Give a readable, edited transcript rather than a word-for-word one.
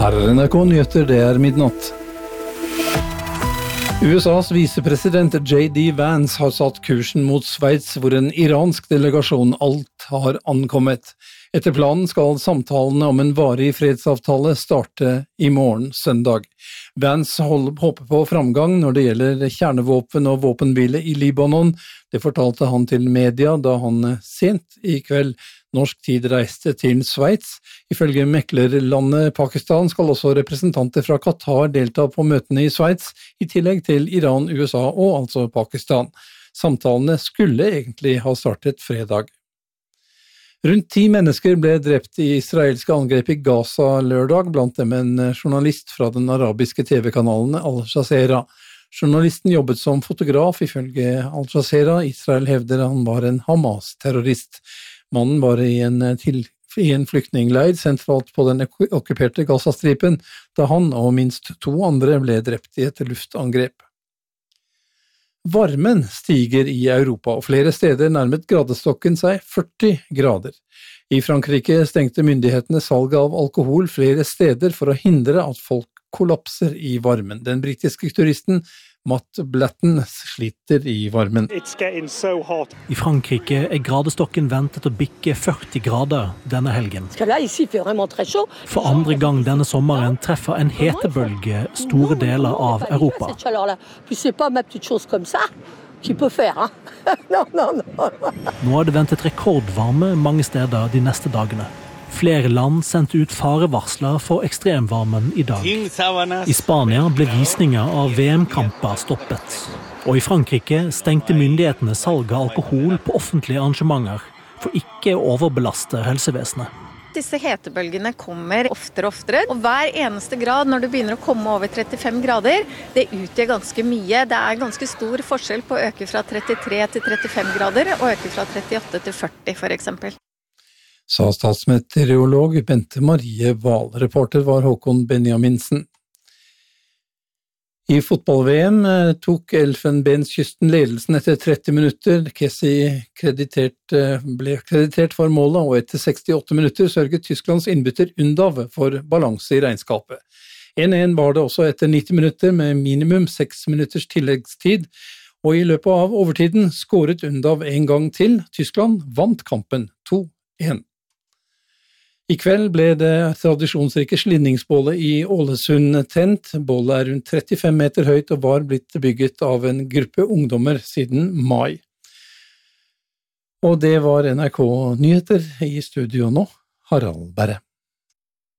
Her er NRK Nyheter, det er midnatt. USAs visepresident J.D. Vance har satt kursen mot Sveits, hvor en iransk delegasjon alt har ankommet. Etter planen skal samtalene om en varig fredsavtale starte i morgen, søndag. Vance håper på framgang når det gjelder kjernevåpen og våpenhvile i Libanon. Det fortalte han til media da han sent i kveld norsk tid reiste til Sveits. Ifølge meklerlandet Pakistan skal også representanter fra Qatar delta på møtene i Sveits, i tillegg til Iran, USA og altså Pakistan. Samtalene skulle egentlig ha startet fredag. Rundt 10 mennesker ble drept i israelske angrep i Gaza lørdag, blant dem en journalist fra den arabiske TV-kanalen Al Jazeera. Journalisten jobbet som fotograf ifølge Al Jazeera. Israel hevder han var en Hamas-terrorist. Mannen var i en flyktningleir sentralt på den okkuperte Gazastripen, da han og minst 2 andre ble drept i et luftangrep. Varmen stiger i Europa, og flere steder nærmet gradestokken seg 40 grader. I Frankrike stengte myndighetene salget av alkohol flere steder for å hindre at folk kollapser i varmen. Den britiske turisten Matt Blatten sliter i varmen. I Frankrike er gradestokken ventet å bikke 40 grader denne helgen. For andre gang denne sommeren treffer en hetebølge store deler av Europa. Nå er det ventet rekordvarme mange steder de neste dagene. Flere land sendte ut farevarsler for ekstremvarmen i dag. I Spania ble visninger av VM-kamper stoppet. Og i Frankrike stengte myndighetene salget av alkohol på offentlige arrangementer for ikke å overbelaste helsevesenet. Disse hetebølgene kommer oftere og oftere, og hver eneste grad når det begynner å komme over 35 grader, det utgjør ganske mye. Det er ganske stor forskjell på å øke fra 33 til 35 grader og øke fra 38 til 40 for eksempel. Sa statsmeteorolog Bente Marie Wahl. Reporter var Håkon Benjaminsen. I fotball-VM tok Elfenbenskysten ledelsen etter 30 minutter. Kessie ble kreditert for målet, og etter 68 minutter sørget Tysklands innbytter Undav for balanse i regnskapet. 1-1 var det også etter 90 minutter med minimum 6 minutters tilleggstid, og i løpet av overtiden skåret Undav en gang til. Tyskland vant kampen 2-1. I kveld ble det tradisjonsrike slinningsbålet i Ålesund tent. Bålet er rundt 35 meter høyt og var blitt bygget av en gruppe ungdommer siden mai. Og det var NRK Nyheter. I studio nå, Harald Berre.